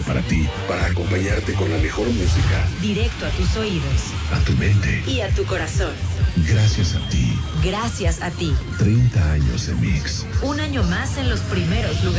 para ti, para acompañarte con la mejor música. Directo a tus oídos. A tu mente. Y a tu corazón. Gracias a ti. Gracias a ti. 30 años de Mix. Un año más en los primeros lugares.